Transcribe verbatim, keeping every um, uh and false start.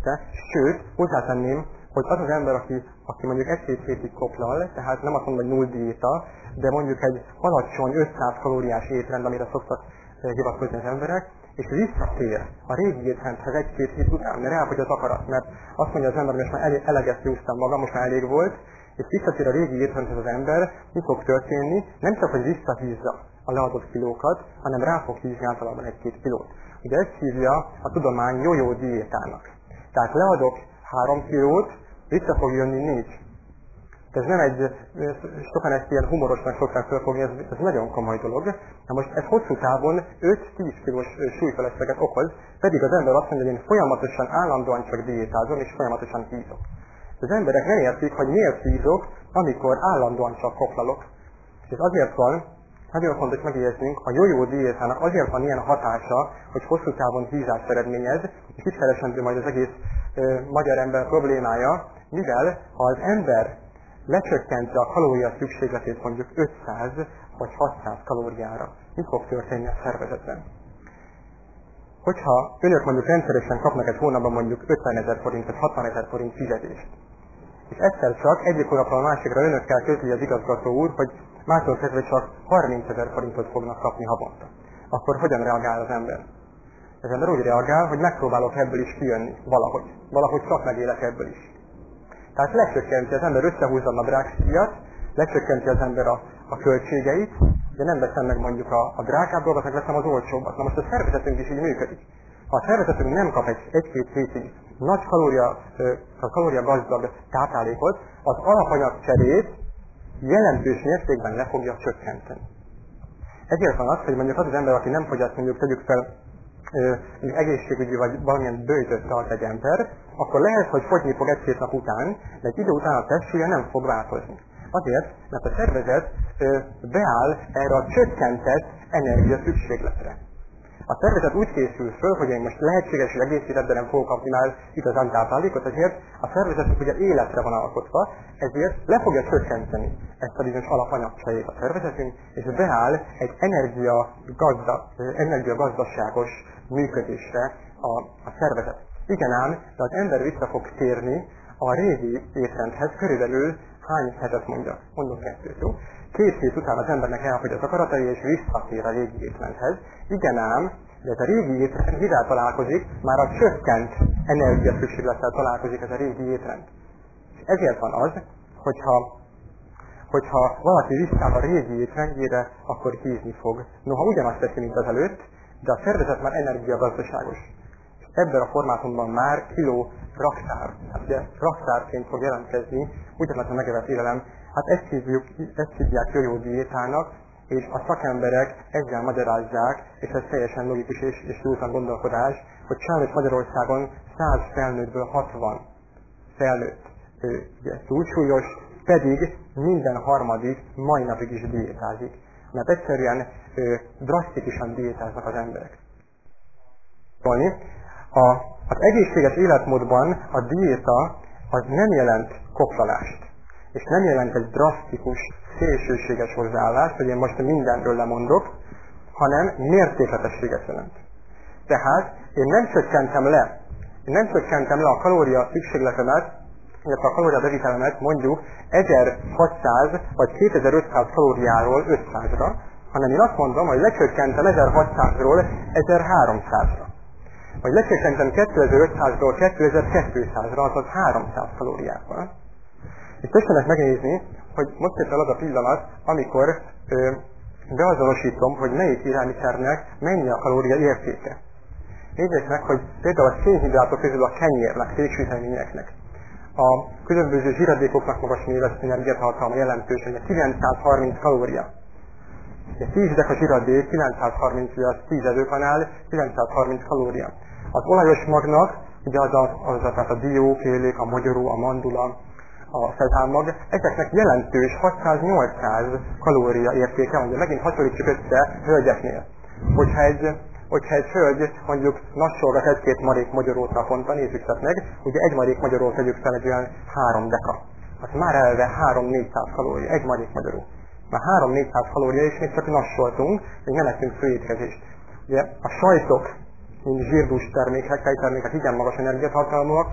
Sőt, hozzátenném, hogy az az ember, aki, aki mondjuk egy-két hétig koplal, tehát nem azt mondom, hogy null diéta, de mondjuk egy alacsony ötszáz kalóriás étrend, amire szoktak hivatkozni az emberek, és visszatér a régi étrendhez egy-két hét után, mert elfogy az akarat, mert azt mondja az ember, hogy most már eleget húztam magam, most már elég volt, és visszatér a régi étrendhez az ember, mi fog történni? Nem csak, hogy visszahízza a leadott kilókat, hanem rá fog hízni általában egy-két kilót. Ugye ezt hívja a tudomány jó-jó diétának. Tehát leadok három kilót, vissza fog jönni négy. Ez nem egy, sokan ezt ilyen humorosnak szokták felfogni, ez, ez nagyon komoly dolog. Na most ez hosszú távon öt-tíz kilós súlyfelesleget okoz, pedig az ember azt mondja, hogy én folyamatosan, állandóan csak diétázom, és folyamatosan hízok. Az emberek nem értik, hogy miért hízok, amikor állandóan csak koplalok. És azért van, nagyon fontos megjegyeznünk, a jó-jó diétának azért van ilyen hatása, hogy hosszú távon hízást eredményez, és itt keresendő majd az egész ö, magyar ember problémája, mivel ha az ember lecsökkenti a kalória szükségletét mondjuk ötszáz vagy hatszáz kalóriára, mi fog történni a szervezetben? Hogyha önök mondjuk rendszeresen kapnak egy hónapban mondjuk ötvenezer forint vagy hatvanezer forint fizetést, és egyszer csak egyik hónapról a másikra önökkel közli az igazgató úr, hogy mától kezdve csak harmincezer forintot fognak kapni havonta, akkor hogyan reagál az ember? Az ember úgy reagál, hogy megpróbálok ebből is kijönni valahogy. Valahogy csak megélek ebből is. Tehát lecsökkenti az ember, összehúzza a nadrágszíjat, lecsökkenti az ember a, a költségeit, de nem veszem meg mondjuk a, a drágább dolgot, meg veszem az olcsóbbat. Na most a szervezetünk is így működik. Ha a szervezetünk nem kap egy, egy-két hétig nagy kalória, a kalória gazdag táplálékot, az alapanyag cserét jelentős mértékben le fogja csökkenteni. Ezért van az, hogy mondjuk az az ember, aki nem fogyaszt, mondjuk tegyük fel, mondjuk egészségügyi vagy valamilyen bőjtöt tart egy ember, akkor lehet, hogy fogyni fog egy-két nap után, de egy idő után a testsúlya nem fog változni. Azért, mert a szervezet beáll erre a csökkentett energia szükségletre. A szervezet úgy készül föl, hogy én most lehetséges, hogy egész életben nem fogok kapni már igazán táplálékot, ezért a szervezetünk ugye életre van alkotva, ezért le fogja csökkenteni ezt a bizonyos alapanyagcserét a szervezetünk, és beáll egy energia, gazda, energia gazdaságos működésre a, a szervezet. Igen ám, de az ember vissza fog térni a régi étrendhez, körülbelül hány hetet mondja? Mondok kettőt, jó? Két hét után az embernek elfogy az akaratai, és visszatér a régi étrendhez. Igen ám, de ez a régi étrend mivel találkozik? Már a csökkent energiaszükséglettel találkozik ez a régi étrend. És ezért van az, hogyha, hogyha valaki visszáll a régi étrendjére, akkor hízni fog. Noha ugyanazt teszi, mint az előtt, de a szervezet már energiagazdaságos. És ebben a formátumban már kiló raktár, hát ugye raktárként fog jelentkezni ugyanaz a megevett élelem. Hát ezt hívjuk, ezt hívják jó-jó diétának, és a szakemberek ezzel magyarázzák, és ez teljesen logikus és, és józan gondolkodás, hogy sajnos Magyarországon száz felnőttből hatvan felnőtt ő, ugye, túlsúlyos, pedig minden harmadik mai napig is diétázik. Mert egyszerűen ő, drasztikusan diétáznak az emberek. A, az egészséges életmódban a diéta az nem jelent koplalást. És nem jelent egy drasztikus, szélsőséges hozzáállást, hogy én most mindenről lemondok, hanem mértékletességet jelent. Tehát én nem csökkentem le, én nem csökkentem le a kalória szükségletemet, illetve a kalória bevitelemet mondjuk ezerhatszáz vagy kétezer-ötszáz kalóriáról ötszázra, hanem én azt mondom, hogy lecsökkentem ezerhatszázról ezerháromszázra. Vagy lecsökkentem kétezer-ötszázról kétezer-kétszázra, azaz háromszáz kalóriával. És tessenek megnézni, hogy most éppen az a pillanat, amikor ö, beazonosítom, hogy melyik élelmiszernek mennyi a kalória értéke. Nézzék meg, hogy például a szénhidrátok közül a kenyérnek, tégsüteményeknek, a különböző zsíradékoknak magas méles energiatartalma jelentős, hogy kilencszázharminc kalória. tíz deka zsíradék, kilencszázharminc, az tíz előkanál, kilencszázharminc kalória. Az olajos magnak, ugye az a, az a, a dió, félék, a mogyoró, a mandula, a szezánmag, ezeknek jelentős hatszáz-nyolcszáz kalória értéke van, de megint hasonlítsuk össze hölgyeknél. Hogyha egy, hogyha egy hölgy mondjuk nassolgat egy-két marék magyarót naponta, nézzük meg, ugye egy marék magyarót tegyük fel egy olyan három deka. Az már eleve három-négyszáz kalória, egy marék magyaró. Már három-négyszáz kalória, és még csak nassoltunk, még nem ettünk főétkezést. Ugye a sajtok, mint zsírdús termékek, tejtermékek igen magas energiatartalmúak,